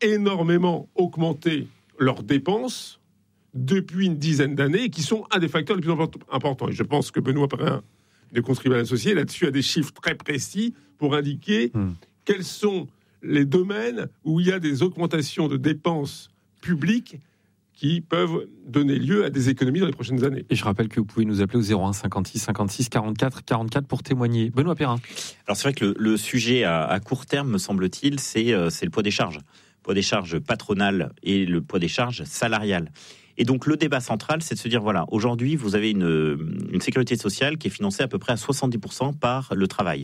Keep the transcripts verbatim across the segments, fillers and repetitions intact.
énormément augmenté leurs dépenses depuis une dizaine d'années et qui sont un des facteurs les plus importants. Et je pense que Benoît Perrin, de Contribuables Associés, là-dessus a des chiffres très précis pour indiquer mmh. quels sont les domaines où il y a des augmentations de dépenses publiques qui peuvent donner lieu à des économies dans les prochaines années. Et je rappelle que vous pouvez nous appeler au zéro un cinquante-six cinquante-six quarante-quatre quarante-quatre pour témoigner. Benoît Perrin. Alors c'est vrai que le, le sujet à, à court terme, me semble-t-il, c'est, euh, c'est le poids des charges. Le poids des charges patronales et le poids des charges salariales. Et donc le débat central, c'est de se dire, voilà, aujourd'hui, vous avez une, une sécurité sociale qui est financée à peu près à soixante-dix pour cent par le travail.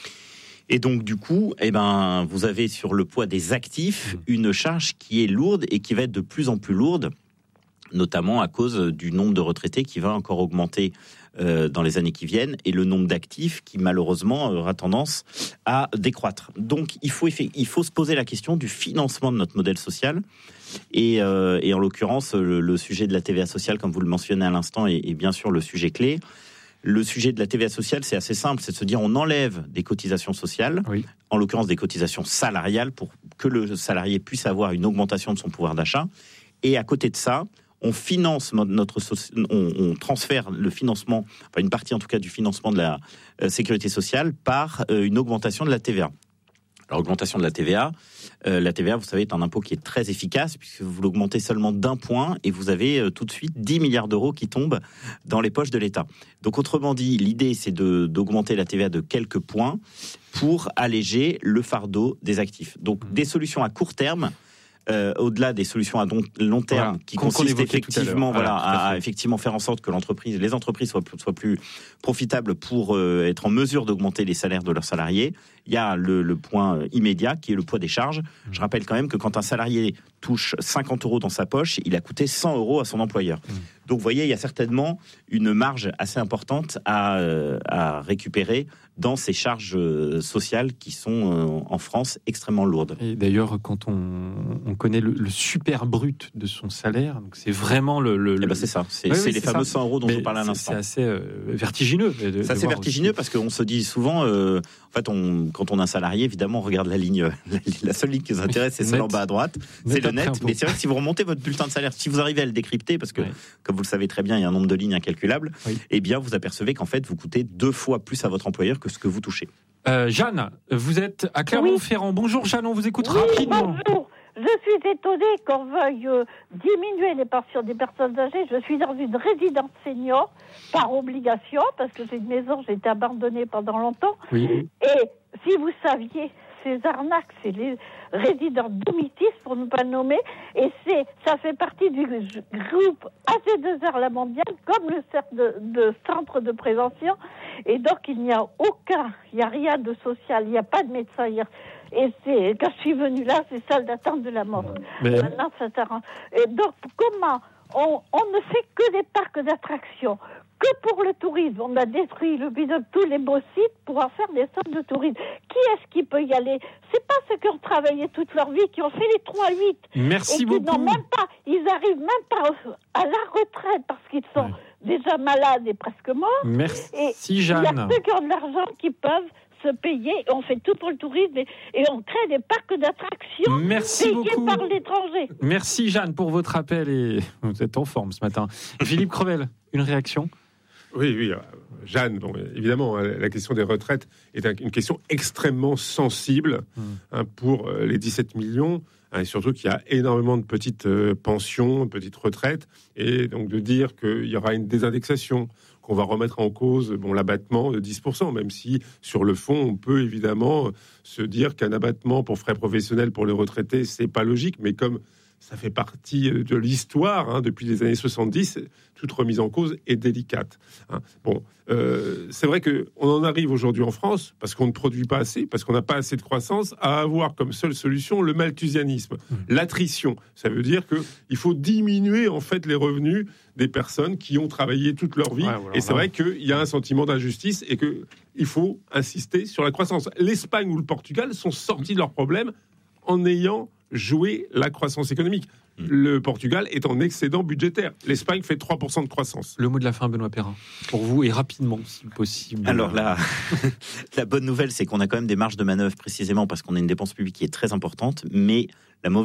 Et donc, du coup, eh ben, vous avez sur le poids des actifs une charge qui est lourde et qui va être de plus en plus lourde, notamment à cause du nombre de retraités qui va encore augmenter euh, dans les années qui viennent et le nombre d'actifs qui, malheureusement, aura tendance à décroître. Donc, il faut, il faut se poser la question du financement de notre modèle social. Et, euh, et en l'occurrence, le, le sujet de la T V A sociale, comme vous le mentionnez à l'instant, est, est bien sûr le sujet clé. Le sujet de la T V A sociale, c'est assez simple, c'est de se dire on enlève des cotisations sociales, oui. en l'occurrence des cotisations salariales, pour que le salarié puisse avoir une augmentation de son pouvoir d'achat. Et à côté de ça, on finance notre, on, on transfère le financement, enfin une partie en tout cas du financement de la euh, sécurité sociale par euh, une augmentation de la T V A. Alors, augmentation de la T V A, euh, la T V A, vous savez, est un impôt qui est très efficace puisque vous l'augmentez seulement d'un point et vous avez euh, tout de suite dix milliards d'euros qui tombent dans les poches de l'État. Donc, autrement dit, l'idée, c'est de, d'augmenter la T V A de quelques points pour alléger le fardeau des actifs. Donc, des solutions à court terme, Euh, au-delà des solutions à long terme voilà, qui consistent effectivement, voilà, à, à effectivement faire en sorte que l'entreprise, les entreprises soient, soient plus profitables pour euh, être en mesure d'augmenter les salaires de leurs salariés. Il y a le, le point immédiat qui est le poids des charges. Mmh. Je rappelle quand même que quand un salarié touche cinquante euros dans sa poche, il a coûté cent euros à son employeur. Mmh. Donc vous voyez, il y a certainement une marge assez importante à, euh, à récupérer dans ces charges sociales qui sont euh, en France extrêmement lourdes. Et d'ailleurs, quand on, on connaît le, le super brut de son salaire, donc c'est vraiment le... le, eh ben c'est ça, c'est, oui, c'est oui, les c'est fameux ça. cent euros dont Mais je parlais à c'est, l'instant. C'est assez euh, vertigineux. De, ça, de c'est vertigineux aussi. Parce qu'on se dit souvent, euh, en fait, on, quand on est un salarié, évidemment, on regarde la ligne, la, la seule ligne qui nous intéresse, c'est celle en bas à droite, net c'est le net. Mais c'est vrai que si vous remontez votre bulletin de salaire, si vous arrivez à le décrypter, parce que, oui. comme vous le savez très bien, il y a un nombre de lignes incalculable, oui. eh bien, vous apercevez qu'en fait, vous coûtez deux fois plus à votre employeur que ce que vous touchez. Euh, Jeanne, vous êtes à Clermont-Ferrand. Oui. Bonjour Jeanne, on vous écoute oui, rapidement. Bonjour. Je suis étonnée qu'on veuille euh, diminuer les pensions des personnes âgées. Je suis dans une résidence senior par obligation, parce que c'est une maison, j'ai été abandonnée pendant longtemps. Oui. Et si vous saviez, ces arnaques, c'est les résidents Domitis, pour ne pas le nommer, et c'est, ça fait partie du groupe A C deux R La Mondiale, comme le cercle de, de centre de prévention. Et donc, il n'y a aucun, il n'y a rien de social, il n'y a pas de médecin hier. Et c'est, quand je suis venue là, c'est salle d'attente de la mort. Mais... Maintenant, ça t'arrange. Et donc, comment on, on ne fait que des parcs d'attractions, que pour le tourisme. On a détruit le bidon de tous les beaux sites pour en faire des centres de tourisme. Qui est-ce qui peut y aller? C'est pas ceux qui ont travaillé toute leur vie, qui ont fait les trois huit. Merci et qui beaucoup. N'ont même pas, ils arrivent même pas à la retraite parce qu'ils sont ouais. déjà malades et presque morts. Merci, et Jeanne. Il y a ceux qui ont de l'argent qui peuvent se payer. On fait tout pour le tourisme et, et on crée des parcs d'attractions Merci payés beaucoup. par l'étranger. Merci Jeanne pour votre appel et vous êtes en forme ce matin. Philippe Crevel, une réaction? Oui, oui, Jeanne, bon, évidemment, la question des retraites est une question extrêmement sensible mmh. hein, pour les dix-sept millions, hein, et surtout qu'il y a énormément de petites euh, pensions, de petites retraites, et donc de dire qu'il y aura une désindexation, qu'on va remettre en cause bon, l'abattement de dix pour cent, même si, sur le fond, on peut évidemment se dire qu'un abattement pour frais professionnels pour les retraités, c'est pas logique, mais comme ça fait partie de l'histoire, hein, depuis les années soixante-dix, toute remise en cause est délicate. Hein. Bon, euh, c'est vrai qu'on en arrive aujourd'hui en France, parce qu'on ne produit pas assez, parce qu'on n'a pas assez de croissance, à avoir comme seule solution le malthusianisme, mmh. l'attrition. Ça veut dire qu'il faut diminuer en fait les revenus des personnes qui ont travaillé toute leur vie. Ouais, voilà, et c'est vrai qu'il y a un sentiment d'injustice et qu'il faut insister sur la croissance. L'Espagne ou le Portugal sont sortis de leurs problèmes en ayant joué la croissance économique. Le Portugal est en excédent budgétaire. L'Espagne fait trois pour cent de croissance. Le mot de la fin, Benoît Perrin, pour vous, et rapidement, si possible. Alors là, la bonne nouvelle, c'est qu'on a quand même des marges de manœuvre, précisément parce qu'on a une dépense publique qui est très importante, mais la mauvaise